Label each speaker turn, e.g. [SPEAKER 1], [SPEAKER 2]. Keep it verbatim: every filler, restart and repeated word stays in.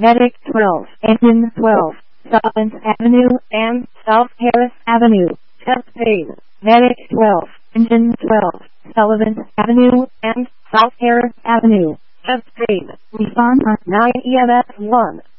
[SPEAKER 1] Medic twelve, Engine twelve, Sullivan's Avenue and South Harris Avenue. Test paid. Medic twelve, Engine twelve, Sullivan's Avenue and South Harris Avenue. Test paid. Respond on nine E M S one.